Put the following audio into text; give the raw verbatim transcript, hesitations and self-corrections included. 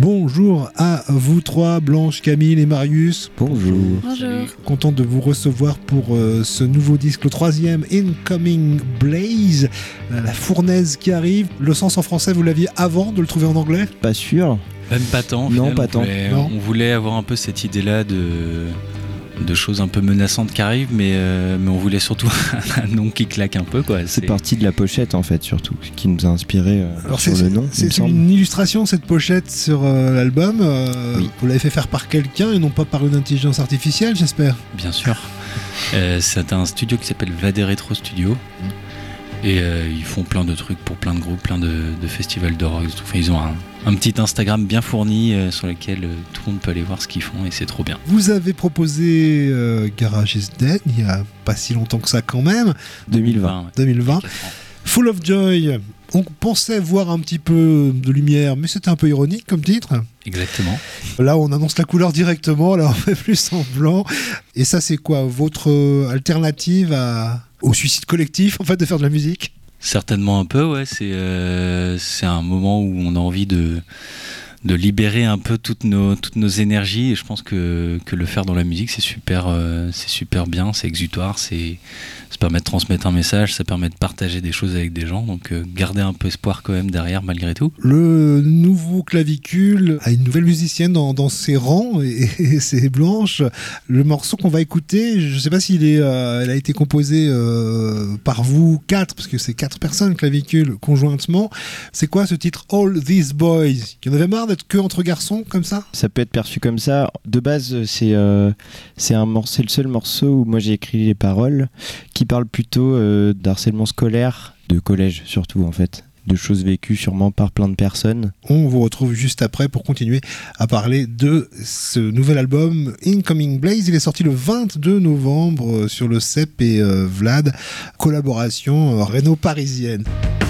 Bonjour à vous trois, Blanche, Camille et Marius. Bonjour. Bonjour. Content de vous recevoir pour euh, ce nouveau disque, le troisième, Incoming Blaze, euh, la fournaise qui arrive. Le sens en français, vous l'aviez avant de le trouver en anglais ? Pas sûr. Même pas tant. Non, final, pas on tant. Voulait, Non. On voulait avoir un peu cette idée-là de, de choses un peu menaçantes qui arrivent, mais, euh, mais on voulait surtout un nom qui claque un peu, quoi. C'est parti de la pochette en fait, surtout, qui nous a inspiré euh, Alors sur c'est, le nom. c'est, il me c'est semble. une illustration, cette pochette sur euh, l'album. Euh, Oui. Vous l'avez fait faire par quelqu'un et non pas par une intelligence artificielle, j'espère. Bien sûr. Euh, c'est un studio qui s'appelle Vadé Retro Studio. Et euh, ils font plein de trucs pour plein de groupes, plein de, de festivals de rock. Enfin, ils ont un, un petit Instagram bien fourni euh, sur lequel euh, tout le monde peut aller voir ce qu'ils font et c'est trop bien. Vous avez proposé euh, Garage is Dead il y a pas si longtemps que ça quand même, deux mille vingt. ouais. deux mille vingt. quatre ans. Full of Joy, on pensait voir un petit peu de lumière, mais c'était un peu ironique comme titre. Exactement. Là, on annonce la couleur directement, là, on fait plus semblant. Et ça, c'est quoi, votre euh, alternative à... au suicide collectif, en fait, de faire de la musique ? Certainement un peu, ouais. C'est, euh, c'est un moment où on a envie de, de libérer un peu toutes nos, toutes nos énergies. Et je pense que, que le faire dans la musique, c'est super, euh, c'est super bien, c'est exutoire, c'est, ça permet de transmettre un message, ça permet de partager des choses avec des gens. Donc euh, garder un peu espoir quand même derrière, malgré tout. Le nouveau clavicule a une nouvelle musicienne dans, dans ses rangs, et, et c'est Blanche. Le morceau qu'on va écouter, je ne sais pas s'il est, euh, elle a été composé euh, par vous quatre, parce que c'est quatre personnes, clavicule, conjointement. C'est quoi ce titre, All These Boys ? Il y en avait marre d'être que entre garçons, comme ça ? Ça peut être perçu comme ça. De base, c'est, euh, c'est, un morceau, c'est le seul morceau où moi j'ai écrit les paroles, qui parle plutôt euh, d'harcèlement scolaire, de collège surtout en fait, de choses vécues sûrement par plein de personnes. On vous retrouve juste après pour continuer à parler de ce nouvel album Incoming Blaze. Il est sorti le vingt-deux novembre sur le C E P et euh, Vlad, collaboration euh, réno-parisienne.